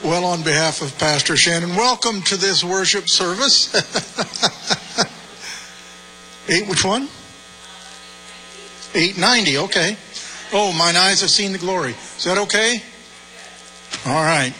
Well, on behalf of Pastor Shannon, welcome to this worship service. Which one? 890, okay. Oh, mine eyes have seen the glory. Is that okay? All right.